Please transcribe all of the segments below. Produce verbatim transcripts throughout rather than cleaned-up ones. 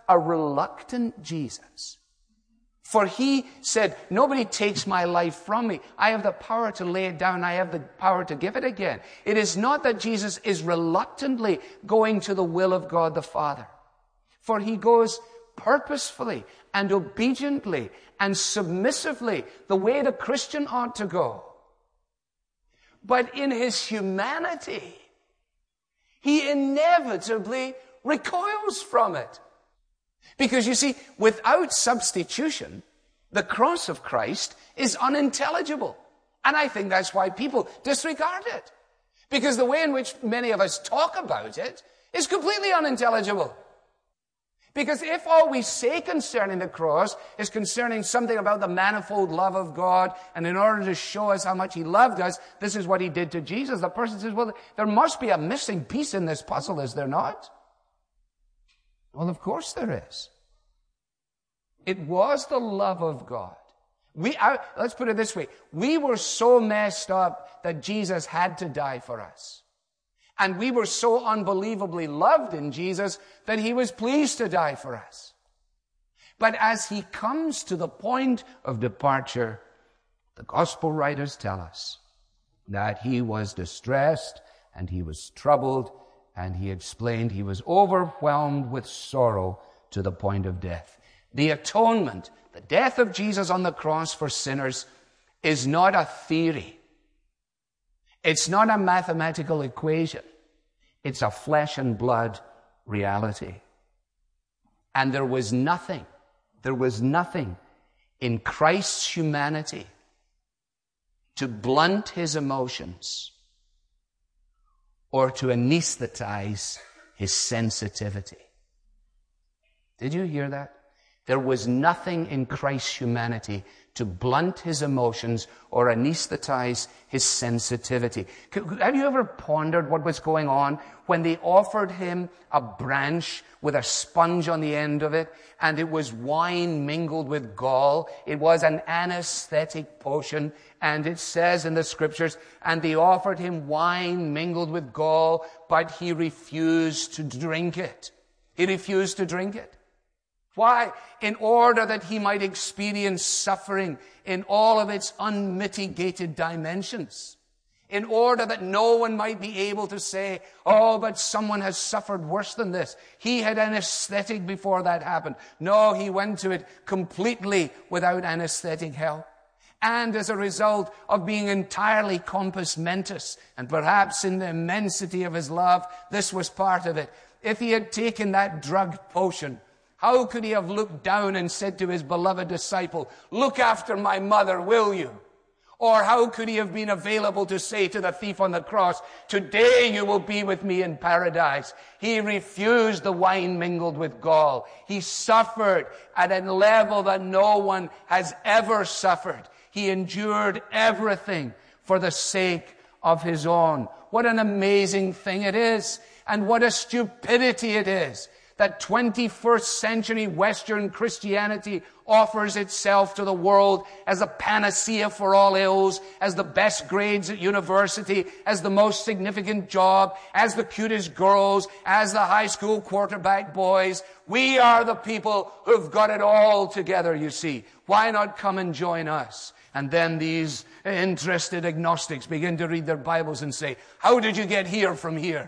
a reluctant Jesus. For he said, nobody takes my life from me. I have the power to lay it down. I have the power to give it again. It is not that Jesus is reluctantly going to the will of God the Father. For he goes purposefully and obediently and submissively, the way the Christian ought to go. But in his humanity, he inevitably recoils from it. Because you see, without substitution, the cross of Christ is unintelligible. And I think that's why people disregard it. Because the way in which many of us talk about it is completely unintelligible. Because if all we say concerning the cross is concerning something about the manifold love of God, and in order to show us how much he loved us, this is what he did to Jesus, the person says, well, there must be a missing piece in this puzzle, is there not? Well, of course there is. It was the love of God. We, I, let's put it this way. We were so messed up that Jesus had to die for us. And we were so unbelievably loved in Jesus that he was pleased to die for us. But as he comes to the point of departure, the gospel writers tell us that he was distressed and he was troubled, and he explained he was overwhelmed with sorrow to the point of death. The atonement, the death of Jesus on the cross for sinners, is not a theory. It's not a mathematical equation. It's a flesh and blood reality. And there was nothing, there was nothing in Christ's humanity to blunt his emotions or to anesthetize his sensitivity. Did you hear that? There was nothing in Christ's humanity to blunt his emotions or anesthetize his sensitivity. Have you ever pondered what was going on when they offered him a branch with a sponge on the end of it, and it was wine mingled with gall? It was an anesthetic potion, and it says in the scriptures, and they offered him wine mingled with gall, but he refused to drink it. He refused to drink it. Why? In order that he might experience suffering in all of its unmitigated dimensions. In order that no one might be able to say, oh, but someone has suffered worse than this. He had anesthetic before that happened. No, he went to it completely without anesthetic help. And as a result of being entirely compos mentis, and perhaps in the immensity of his love, this was part of it. If he had taken that drugged potion, how could he have looked down and said to his beloved disciple, look after my mother, will you? Or how could he have been available to say to the thief on the cross, today you will be with me in paradise? He refused the wine mingled with gall. He suffered at a level that no one has ever suffered. He endured everything for the sake of his own. What an amazing thing it is, and what a stupidity it is that twenty-first century Western Christianity offers itself to the world as a panacea for all ills, as the best grades at university, as the most significant job, as the cutest girls, as the high school quarterback boys. We are the people who've got it all together, you see. Why not come and join us? And then these interested agnostics begin to read their Bibles and say, how did you get here from here?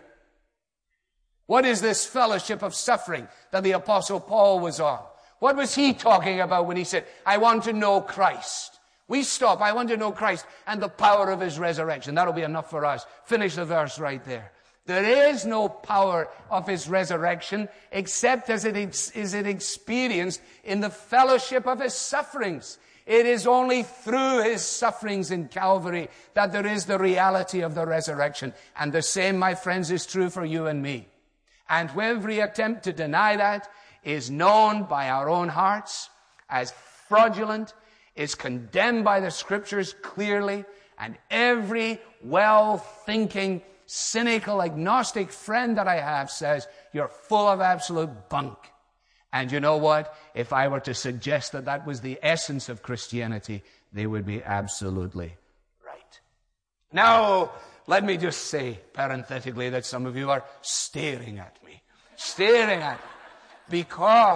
What is this fellowship of suffering that the Apostle Paul was on? What was he talking about when he said, I want to know Christ? We stop, I want to know Christ and the power of his resurrection. That'll be enough for us. Finish the verse right there. There is no power of his resurrection except as it is it experienced in the fellowship of his sufferings. It is only through his sufferings in Calvary that there is the reality of the resurrection. And the same, my friends, is true for you and me. And every attempt to deny that is known by our own hearts as fraudulent, is condemned by the scriptures clearly, and every well-thinking, cynical, agnostic friend that I have says, you're full of absolute bunk. And you know what? If I were to suggest that that was the essence of Christianity, they would be absolutely right. Now, let me just say, parenthetically, that some of you are staring at me. Staring at me. Because